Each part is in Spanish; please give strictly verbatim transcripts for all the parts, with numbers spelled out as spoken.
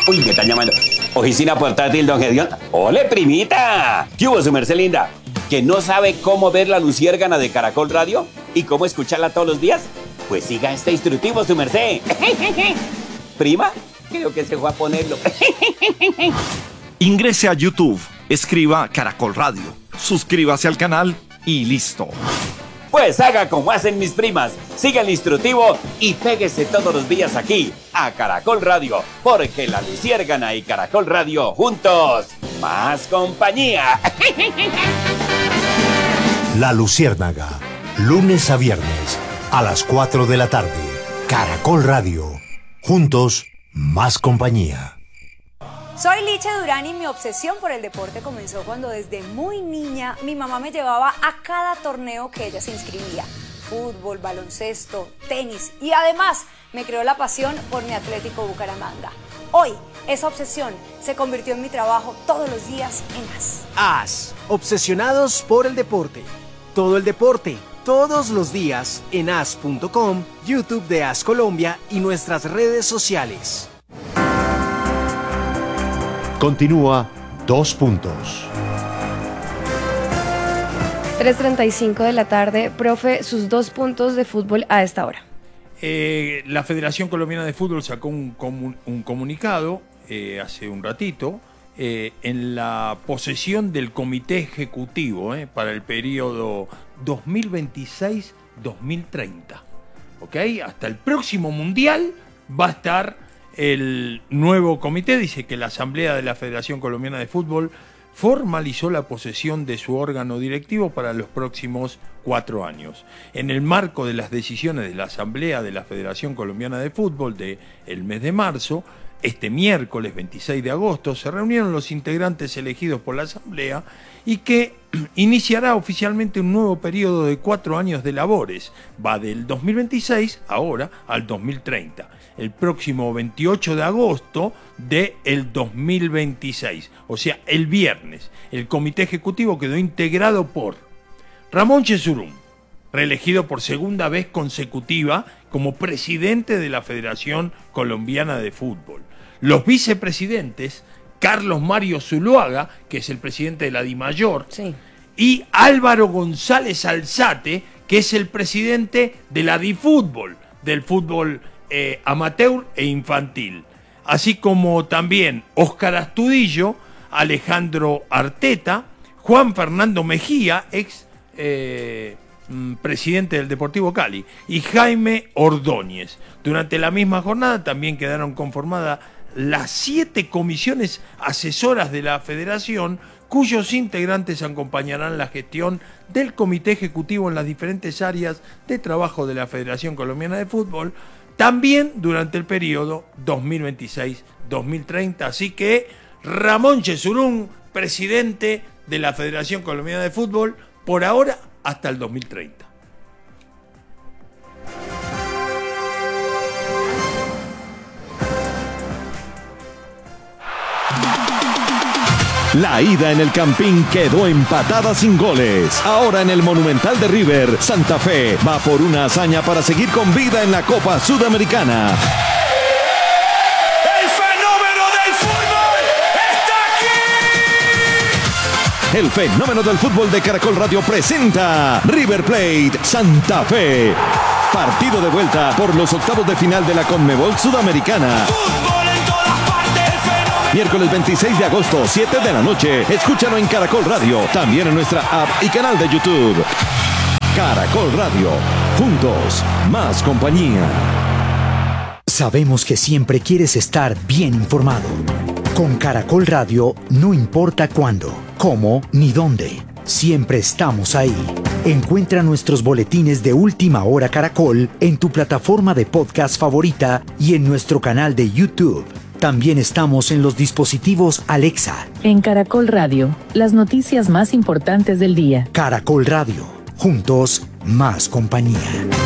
Uy, me están llamando. Oficina portátil, don Gedeón. ¡Ole, primita! ¿Qué hubo, su merced linda? ¿Que no sabe cómo ver la luciérgana de Caracol Radio? ¿Y cómo escucharla todos los días? Pues siga este instructivo, su merced. ¿Prima? Creo que se fue a ponerlo. Ingrese a YouTube, escriba Caracol Radio, suscríbase al canal y listo. Pues haga como hacen mis primas, siga el instructivo y péguese todos los días aquí, a Caracol Radio, porque la luciérgana y Caracol Radio juntos, más compañía. La Luciérnaga, lunes a viernes, a las cuatro de la tarde. Caracol Radio, juntos, más compañía. Soy Liche Durán y mi obsesión por el deporte comenzó cuando desde muy niña mi mamá me llevaba a cada torneo que ella se inscribía. Fútbol, baloncesto, tenis y además me creó la pasión por mi Atlético Bucaramanga. Hoy, esa obsesión se convirtió en mi trabajo todos los días en A S. A S, obsesionados por el deporte. Todo el deporte, todos los días en A S punto com, YouTube de A S Colombia y nuestras redes sociales. Continúa Dos Puntos. tres treinta y cinco de la tarde. Profe, sus dos puntos de fútbol a esta hora. Eh, la Federación Colombiana de Fútbol sacó un, comun, un comunicado eh, hace un ratito eh, en la posesión del Comité Ejecutivo eh, para el periodo dos mil veintiséis dos mil treinta. ¿Ok? Hasta el próximo Mundial va a estar el nuevo comité. Dice que la Asamblea de la Federación Colombiana de Fútbol formalizó la posesión de su órgano directivo para los próximos cuatro años. En el marco de las decisiones de la Asamblea de la Federación Colombiana de Fútbol del mes de marzo, este miércoles veintiséis de agosto, se reunieron los integrantes elegidos por la Asamblea y que iniciará oficialmente un nuevo periodo de cuatro años de labores. Va del dos mil veintiséis, ahora, al dos mil treinta. El próximo veintiocho de agosto del dos mil veintiséis, o sea, el viernes. El comité ejecutivo quedó integrado por Ramón Chesurún, reelegido por segunda vez consecutiva como presidente de la Federación Colombiana de Fútbol. Los vicepresidentes, Carlos Mario Zuluaga, que es el presidente de la DIMAYOR, sí, y Álvaro González Alzate, que es el presidente de la DIFútbol, del fútbol eh, amateur e infantil. Así como también Óscar Astudillo, Alejandro Arteta, Juan Fernando Mejía, ex eh, presidente del Deportivo Cali, y Jaime Ordóñez. Durante la misma jornada también quedaron conformadas las siete comisiones asesoras de la Federación, cuyos integrantes acompañarán la gestión del Comité Ejecutivo en las diferentes áreas de trabajo de la Federación Colombiana de Fútbol, también durante el periodo dos mil veintiséis dos mil treinta. Así que Ramón Chesurún, presidente de la Federación Colombiana de Fútbol, por ahora hasta el dos mil treinta. La ida en el Campín quedó empatada sin goles. Ahora en el Monumental de River, Santa Fe va por una hazaña para seguir con vida en la Copa Sudamericana. ¡El fenómeno del fútbol está aquí! El fenómeno del fútbol de Caracol Radio presenta River Plate Santa Fe. Partido de vuelta por los octavos de final de la Conmebol Sudamericana. ¡Fútbol en todas partes! ¡El fenómeno! Miércoles veintiséis de agosto, siete de la noche. Escúchalo en Caracol Radio, también en nuestra app y canal de YouTube. Caracol Radio, juntos, más compañía. Sabemos que siempre quieres estar bien informado. Con Caracol Radio, no importa cuándo, cómo ni dónde, siempre estamos ahí. Encuentra nuestros boletines de Última Hora Caracol en tu plataforma de podcast favorita y en nuestro canal de YouTube. También estamos en los dispositivos Alexa. En Caracol Radio, las noticias más importantes del día. Caracol Radio, juntos, más compañía.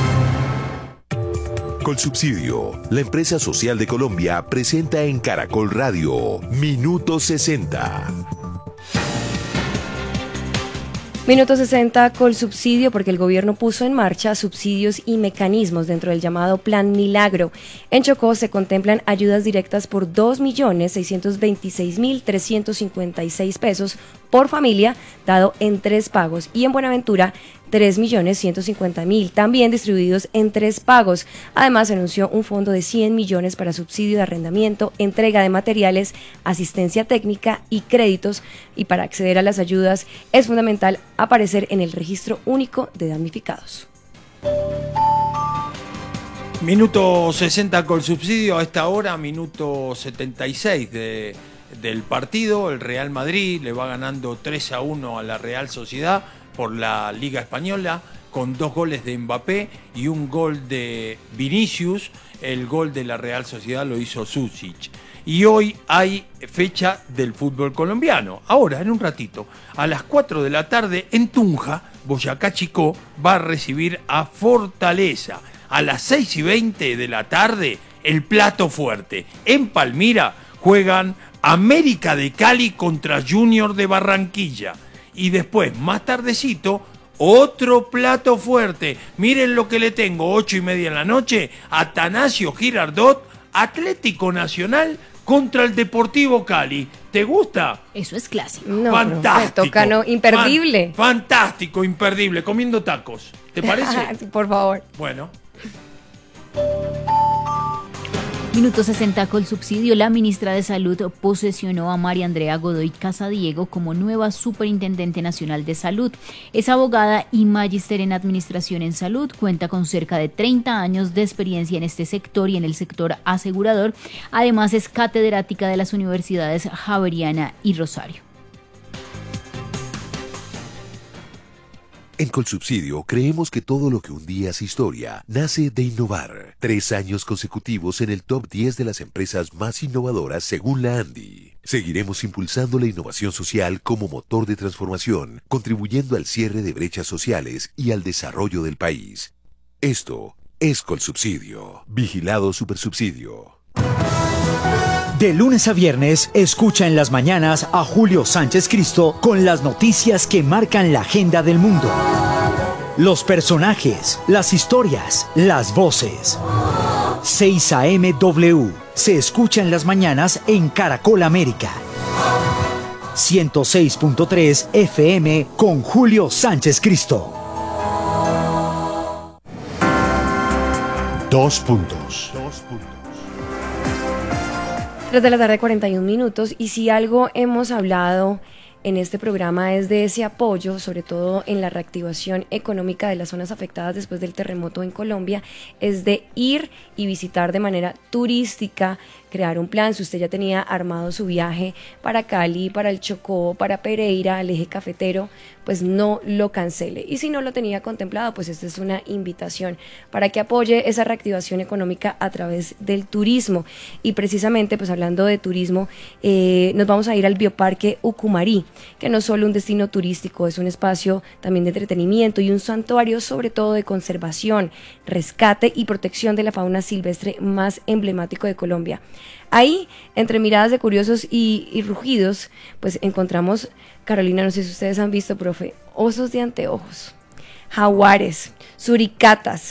Colsubsidio, la empresa social de Colombia, presenta en Caracol Radio Minuto sesenta. Minuto sesenta con subsidio, porque el gobierno puso en marcha subsidios y mecanismos dentro del llamado Plan Milagro. En Chocó se contemplan ayudas directas por dos millones seiscientos veintiséis mil trescientos cincuenta y seis pesos por familia, dado en tres pagos, y en Buenaventura tres millones ciento cincuenta mil, también distribuidos en tres pagos. Además, se anunció un fondo de cien millones para subsidio de arrendamiento, entrega de materiales, asistencia técnica y créditos, y para acceder a las ayudas es fundamental aparecer en el registro único de damnificados. Minuto sesenta con subsidio a esta hora, minuto setenta y seis de, del partido. El Real Madrid le va ganando tres a uno a la Real Sociedad por la Liga Española, con dos goles de Mbappé y un gol de Vinicius. El gol de la Real Sociedad lo hizo Susic. Y hoy hay fecha del fútbol colombiano. Ahora, en un ratito, a las cuatro de la tarde, en Tunja, Boyacá Chicó va a recibir a Fortaleza. A las seis y veinte de la tarde, el plato fuerte. En Palmira juegan América de Cali contra Junior de Barranquilla. Y después, más tardecito, otro plato fuerte. Miren lo que le tengo, ocho y media en la noche, Atanasio Girardot, Atlético Nacional contra el Deportivo Cali. ¿Te gusta? Eso es clásico. No, fantástico. Me toca, no, imperdible. Fan, fantástico, imperdible, comiendo tacos. ¿Te parece? Por favor. Bueno. Minuto sesenta con subsidio. La ministra de Salud posesionó a María Andrea Godoy Casadiego como nueva Superintendente Nacional de Salud. Es abogada y magíster en Administración en Salud. Cuenta con cerca de treinta años de experiencia en este sector y en el sector asegurador. Además, es catedrática de las universidades Javeriana y Rosario. En Colsubsidio creemos que todo lo que un día es historia nace de innovar. Tres años consecutivos en el top diez de las empresas más innovadoras según la ANDI. Seguiremos impulsando la innovación social como motor de transformación, contribuyendo al cierre de brechas sociales y al desarrollo del país. Esto es Colsubsidio. Vigilado Supersubsidio. De lunes a viernes, escucha en las mañanas a Julio Sánchez Cristo con las noticias que marcan la agenda del mundo. Los personajes, las historias, las voces. seis A M W se escucha en las mañanas en Caracol América. ciento seis punto tres F M con Julio Sánchez Cristo. Dos puntos. tres de la tarde, cuarenta y un minutos, y si algo hemos hablado en este programa es de ese apoyo, sobre todo en la reactivación económica de las zonas afectadas después del terremoto en Colombia, es de ir y visitar de manera turística, crear un plan. Si usted ya tenía armado su viaje para Cali, para el Chocó, para Pereira, al eje cafetero, pues no lo cancele. Y si no lo tenía contemplado, pues esta es una invitación para que apoye esa reactivación económica a través del turismo. Y precisamente, pues hablando de turismo, eh, nos vamos a ir al Bioparque Ucumarí, que no es solo un destino turístico, es un espacio también de entretenimiento y un santuario sobre todo de conservación, rescate y protección de la fauna silvestre más emblemático de Colombia. Ahí, entre miradas de curiosos y, y rugidos, pues encontramos, Carolina, no sé si ustedes han visto, profe, osos de anteojos, jaguares, suricatas,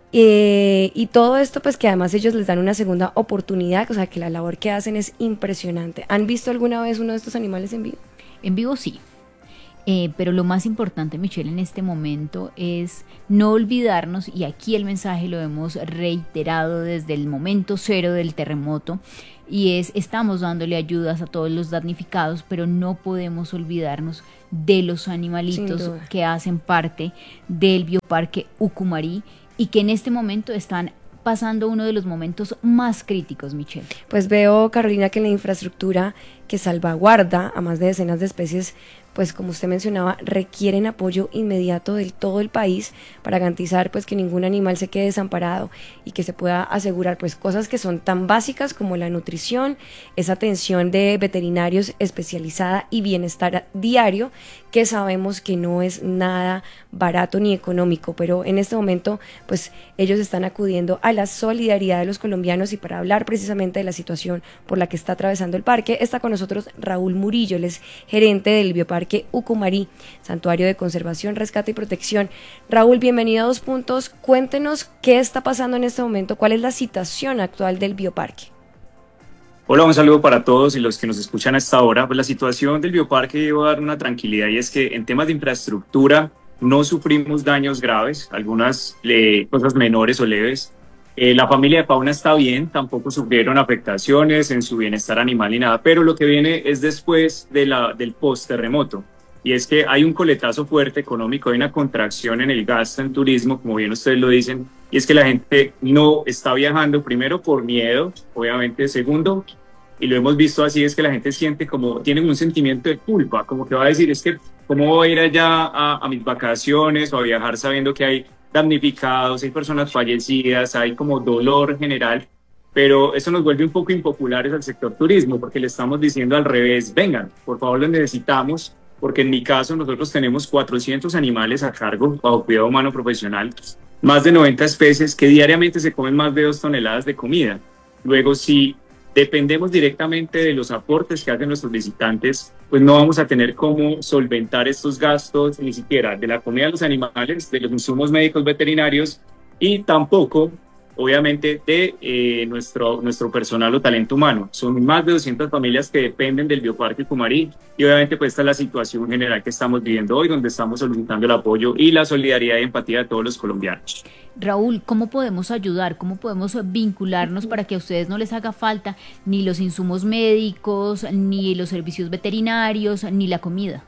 eh, y todo esto pues que además ellos les dan una segunda oportunidad, o sea que la labor que hacen es impresionante. ¿Han visto alguna vez uno de estos animales en vivo? En vivo sí. Eh, pero lo más importante, Michelle, en este momento es no olvidarnos, y aquí el mensaje lo hemos reiterado desde el momento cero del terremoto, y es, estamos dándole ayudas a todos los damnificados, pero no podemos olvidarnos de los animalitos que hacen parte del Bioparque Ucumarí y que en este momento están pasando uno de los momentos más críticos, Michelle. Pues veo, Carolina, que la infraestructura que salvaguarda a más de decenas de especies, pues como usted mencionaba, requieren apoyo inmediato de todo el país para garantizar pues que ningún animal se quede desamparado y que se pueda asegurar pues cosas que son tan básicas como la nutrición, esa atención de veterinarios especializada y bienestar diario, que sabemos que no es nada barato ni económico, pero en este momento pues ellos están acudiendo a la solidaridad de los colombianos. Y para hablar precisamente de la situación por la que está atravesando el parque, está con nosotros Raúl Murillo, él es gerente del Bioparque Bioparque Ucumarí, Santuario de Conservación, Rescate y Protección. Raúl, bienvenido a Dos Puntos. Cuéntenos qué está pasando en este momento, cuál es la situación actual del bioparque. Hola, un saludo para todos y los que nos escuchan a esta hora. Pues la situación del bioparque debo dar una tranquilidad, y es que en temas de infraestructura no sufrimos daños graves, algunas eh, cosas menores o leves. Eh, la familia de fauna está bien, tampoco sufrieron afectaciones en su bienestar animal ni nada, pero lo que viene es después de la, del post-terremoto. Y es que hay un coletazo fuerte económico, hay una contracción en el gasto en turismo, como bien ustedes lo dicen, y es que la gente no está viajando, primero por miedo, obviamente, segundo, y lo hemos visto así, es que la gente siente como, tienen un sentimiento de culpa, como que va a decir, es que cómo voy a ir allá a, a mis vacaciones o a viajar sabiendo que hay damnificados, hay personas fallecidas, hay como dolor general, pero eso nos vuelve un poco impopulares al sector turismo, porque le estamos diciendo al revés, vengan, por favor los necesitamos, porque en mi caso nosotros tenemos cuatrocientos animales a cargo bajo cuidado humano profesional, más de noventa especies que diariamente se comen más de dos toneladas de comida. Luego, si dependemos directamente de los aportes que hacen nuestros visitantes, pues no vamos a tener cómo solventar estos gastos, ni siquiera de la comida de los animales, de los insumos médicos veterinarios y tampoco, obviamente, de eh, nuestro, nuestro personal o talento humano. Son más de doscientas familias que dependen del Bioparque Ucumarí y obviamente pues esta es la situación general que estamos viviendo hoy, donde estamos solicitando el apoyo y la solidaridad y empatía de todos los colombianos. Raúl, ¿cómo podemos ayudar? ¿Cómo podemos vincularnos para que a ustedes no les haga falta ni los insumos médicos, ni los servicios veterinarios, ni la comida?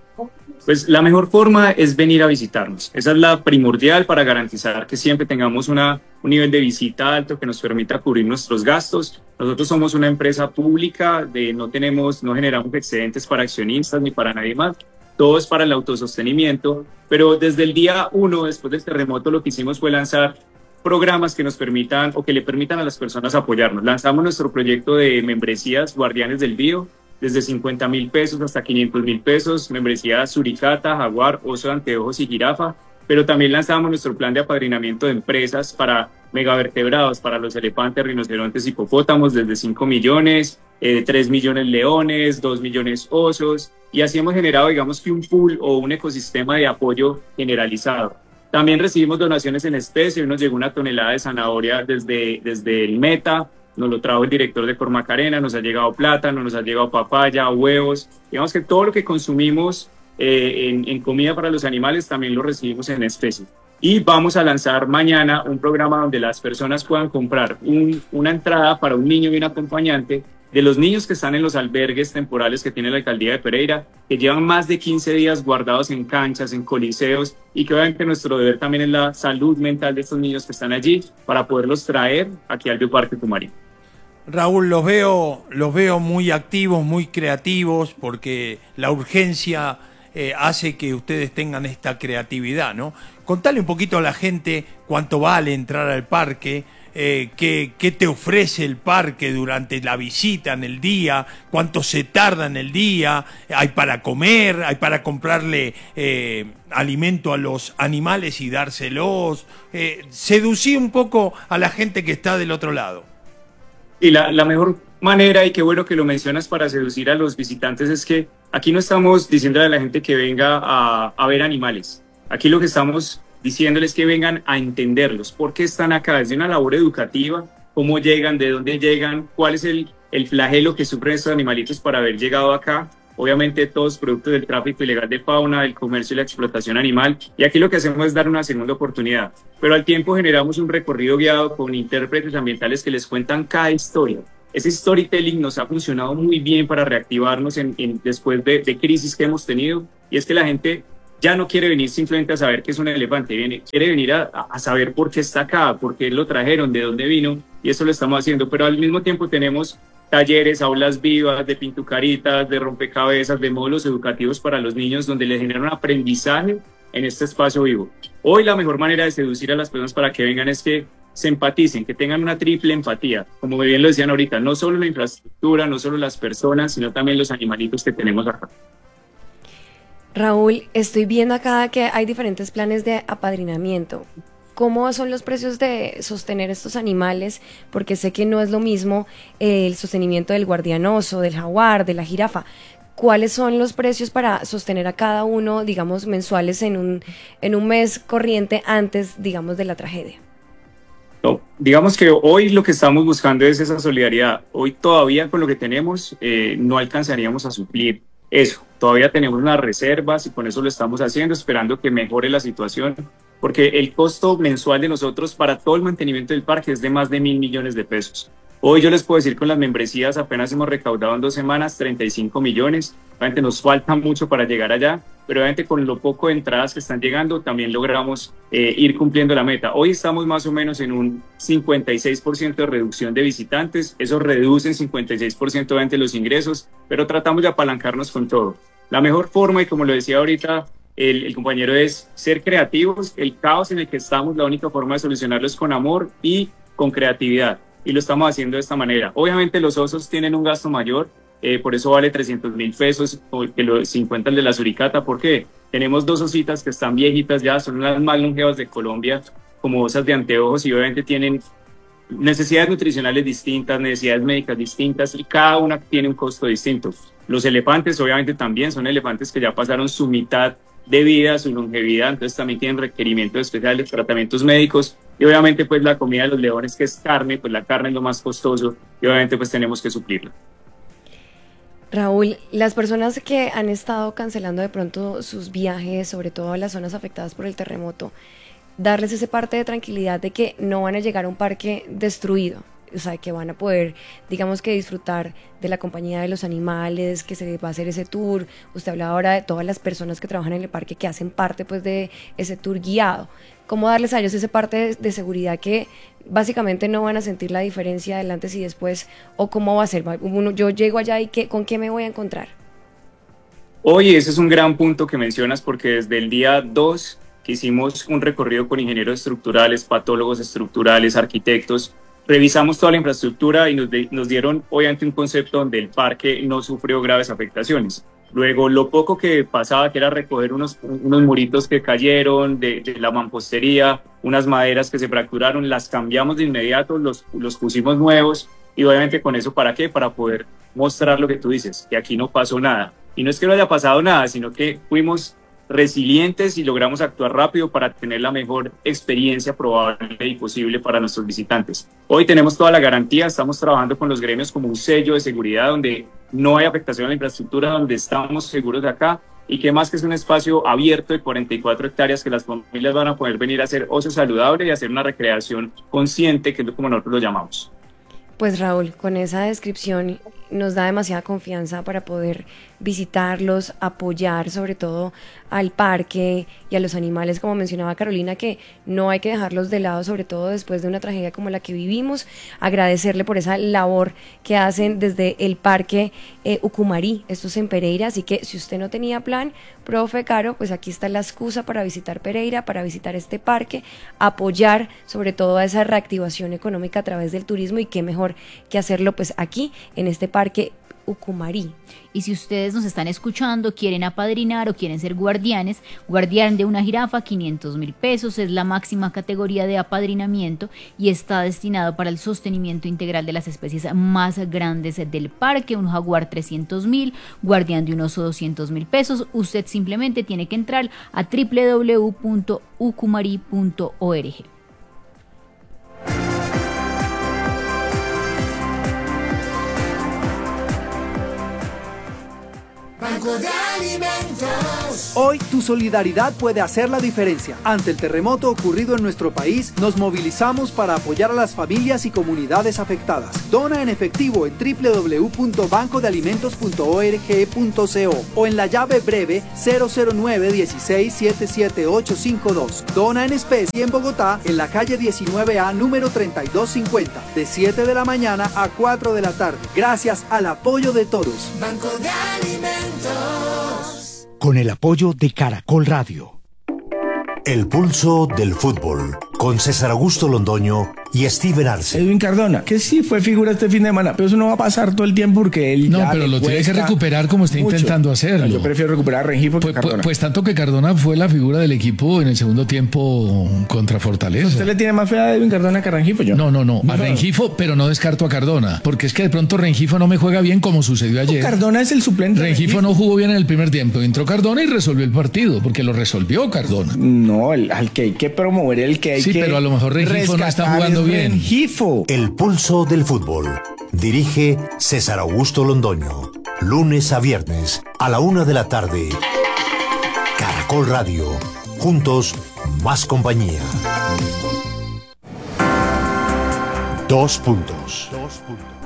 Pues la mejor forma es venir a visitarnos. Esa es la primordial para garantizar que siempre tengamos una, un nivel de visita alto que nos permita cubrir nuestros gastos. Nosotros somos una empresa pública, de, no tenemos, no generamos excedentes para accionistas ni para nadie más. Todo es para el autosostenimiento, pero desde el día uno, después del terremoto, lo que hicimos fue lanzar programas que nos permitan o que le permitan a las personas apoyarnos. Lanzamos nuestro proyecto de membresías Guardianes del Bio, desde cincuenta mil pesos hasta quinientos mil pesos, membresía Suricata, Jaguar, Oso de Anteojos y Jirafa, pero también lanzamos nuestro plan de apadrinamiento de empresas para megavertebrados, para los elefantes, rinocerontes, hipopótamos, desde cinco millones, eh, tres millones leones, dos millones osos, y así hemos generado, digamos que un pool o un ecosistema de apoyo generalizado. También recibimos donaciones en especie, hoy nos llegó una tonelada de zanahoria desde, desde el Meta, nos lo trajo el director de Cormacarena, nos ha llegado plátano, nos ha llegado papaya, huevos, digamos que todo lo que consumimos eh, en, en comida para los animales también lo recibimos en especie. Y vamos a lanzar mañana un programa donde las personas puedan comprar un, una entrada para un niño y un acompañante de los niños que están en los albergues temporales que tiene la alcaldía de Pereira, que llevan más de quince días guardados en canchas, en coliseos, y que obviamente nuestro deber también es la salud mental de estos niños que están allí para poderlos traer aquí al Bioparque Ucumarí. Raúl, los veo, los veo muy activos, muy creativos, porque la urgencia eh, hace que ustedes tengan esta creatividad, ¿no? Contale un poquito a la gente cuánto vale entrar al parque, eh, qué, qué te ofrece el parque durante la visita en el día, cuánto se tarda en el día, hay para comer, hay para comprarle eh, alimento a los animales y dárselos. Eh, seducí un poco a la gente que está del otro lado. Y la, la mejor manera, y qué bueno que lo mencionas para seducir a los visitantes, es que aquí no estamos diciéndole a la gente que venga a, a ver animales. Aquí lo que estamos diciéndoles es que vengan a entenderlos. ¿Por qué están acá? Desde una labor educativa, cómo llegan, de dónde llegan, cuál es el, el flagelo que sufren estos animalitos para haber llegado acá. Obviamente todos productos del tráfico ilegal de fauna, del comercio y la explotación animal. Y aquí lo que hacemos es dar una segunda oportunidad. Pero al tiempo generamos un recorrido guiado con intérpretes ambientales que les cuentan cada historia. Ese storytelling nos ha funcionado muy bien para reactivarnos en, en, después de, de crisis que hemos tenido. Y es que la gente ya no quiere venir simplemente a saber qué es un elefante, viene, quiere venir a, a saber por qué está acá, por qué lo trajeron, de dónde vino. Y eso lo estamos haciendo. Pero al mismo tiempo tenemos talleres, aulas vivas, de pintucaritas, de rompecabezas, de módulos educativos para los niños donde les generan un aprendizaje en este espacio vivo. Hoy la mejor manera de seducir a las personas para que vengan es que se empaticen, que tengan una triple empatía, como bien lo decían ahorita, no solo la infraestructura, no solo las personas, sino también los animalitos que tenemos acá. Raúl, estoy viendo acá que hay diferentes planes de apadrinamiento. ¿Cómo son los precios de sostener estos animales? Porque sé que no es lo mismo eh, el sostenimiento del guardianoso, del jaguar, de la jirafa. ¿cuáles son los precios para sostener a cada uno, digamos, mensuales en un, en un mes corriente antes, digamos, de la tragedia? No, digamos que hoy lo que estamos buscando es esa solidaridad. Hoy todavía con lo que tenemos eh, no alcanzaríamos a suplir eso. Todavía tenemos unas reservas y con eso lo estamos haciendo, esperando que mejore la situación, porque el costo mensual de nosotros para todo el mantenimiento del parque es de más de mil millones de pesos. Hoy yo les puedo decir, con las membresías apenas hemos recaudado en dos semanas treinta y cinco millones. Obviamente nos falta mucho para llegar allá, pero obviamente con lo poco de entradas que están llegando también logramos eh, ir cumpliendo la meta. Hoy estamos más o menos en un cincuenta y seis por ciento de reducción de visitantes. Eso reduce en cincuenta y seis por ciento obviamente los ingresos, pero tratamos de apalancarnos con todo. La mejor forma, y como lo decía ahorita el, el compañero, es ser creativos. El caos en el que estamos, la única forma de solucionarlo es con amor y con creatividad. Y lo estamos haciendo de esta manera. Obviamente los osos tienen un gasto mayor, eh, por eso vale trescientos mil pesos, que lo cincuenta el de la suricata. ¿Por qué? Tenemos dos ositas que están viejitas ya, son las más longevas de Colombia, como osas de anteojos, y obviamente tienen necesidades nutricionales distintas, necesidades médicas distintas, y cada una tiene un costo distinto. Los elefantes obviamente también son elefantes que ya pasaron su mitad de vida, su longevidad, entonces también tienen requerimientos especiales, tratamientos médicos, y obviamente pues la comida de los leones, que es carne, pues la carne es lo más costoso, y obviamente pues tenemos que suplirla. Raúl, las personas que han estado cancelando de pronto sus viajes, sobre todo a las zonas afectadas por el terremoto, darles ese parte de tranquilidad de que no van a llegar a un parque destruido, o sea, que van a poder, digamos, que disfrutar de la compañía de los animales, que se va a hacer ese tour. Usted hablaba ahora de todas las personas que trabajan en el parque que hacen parte pues de ese tour guiado. ¿Cómo darles a ellos ese parte de, de seguridad que básicamente no van a sentir la diferencia del antes y después? ¿O cómo va a ser? Uno, yo llego allá y ¿qué, con qué me voy a encontrar? Oye, ese es un gran punto que mencionas, porque desde el día dos que hicimos un recorrido con ingenieros estructurales, patólogos estructurales, arquitectos, revisamos toda la infraestructura y nos, de, nos dieron obviamente un concepto donde el parque no sufrió graves afectaciones. Luego, lo poco que pasaba, que era recoger unos, unos muritos que cayeron de, de la mampostería, unas maderas que se fracturaron, las cambiamos de inmediato, los, los pusimos nuevos, y obviamente con eso, ¿para qué? Para poder mostrar lo que tú dices, que aquí no pasó nada. Y no es que no haya pasado nada, sino que fuimos resilientes y logramos actuar rápido para tener la mejor experiencia probable y posible para nuestros visitantes. Hoy tenemos toda la garantía, estamos trabajando con los gremios como un sello de seguridad donde no hay afectación a la infraestructura, donde estamos seguros de acá, y que más que es un espacio abierto de cuarenta y cuatro hectáreas que las familias van a poder venir a hacer ocio saludable y hacer una recreación consciente, que es como nosotros lo llamamos. Pues Raúl, con esa descripción nos da demasiada confianza para poder visitarlos, apoyar sobre todo al parque y a los animales, como mencionaba Carolina, que no hay que dejarlos de lado, sobre todo después de una tragedia como la que vivimos. Agradecerle por esa labor que hacen desde el parque eh, Ucumarí, esto es en Pereira, así que si usted no tenía plan, profe Caro, pues aquí está la excusa para visitar Pereira, para visitar este parque, apoyar sobre todo a esa reactivación económica a través del turismo, y qué mejor que hacerlo pues aquí en este parque Ucumarí. Y si ustedes nos están escuchando, quieren apadrinar o quieren ser guardianes, guardián de una jirafa, quinientos mil pesos, es la máxima categoría de apadrinamiento y está destinado para el sostenimiento integral de las especies más grandes del parque. Un jaguar, trescientos mil, guardián de un oso, doscientos mil pesos. Usted simplemente tiene que entrar a doble u doble u doble u punto ucumari punto org. Banco de Alimentos. Hoy tu solidaridad puede hacer la diferencia. Ante el terremoto ocurrido en nuestro país, nos movilizamos para apoyar a las familias y comunidades afectadas. Dona en efectivo en doble u doble u doble u punto banco de alimentos punto org punto co o en la llave breve cero cero nueve dieciséis siete siete ocho cinco dos. Dona en especie en Bogotá, en la calle diecinueve A, número treinta y dos cincuenta, de siete de la mañana a cuatro de la tarde. Gracias al apoyo de todos. Banco de Alimentos. Con el apoyo de Caracol Radio. El pulso del fútbol, con César Augusto Londoño y Steven Arce. Edwin Cardona, que sí fue figura este fin de semana, pero eso no va a pasar todo el tiempo porque él No, ya pero le lo tiene que cuesta recuperar como está mucho. intentando hacerlo. No, yo prefiero recuperar a Rengifo que Pues, Cardona. pues, pues tanto que Cardona fue la figura del equipo en el segundo tiempo contra Fortaleza. ¿Usted le tiene más fe a Edwin Cardona que a Rengifo? Yo No, no, no, No, a no. Rengifo, pero no descarto a Cardona, porque es que de pronto Rengifo no me juega bien como sucedió ayer. Cardona es el suplente. de Rengifo no jugó bien en el primer tiempo, entró Cardona y resolvió el partido, porque lo resolvió Cardona. No, el, al que hay que promover, el que hay Sí, que pero a lo mejor Rengifo no está rescatar jugando es bien. Rengifo. El pulso del fútbol. Dirige César Augusto Londoño. Lunes a viernes a la una de la tarde. Caracol Radio. Juntos, más compañía. Dos puntos. Dos puntos.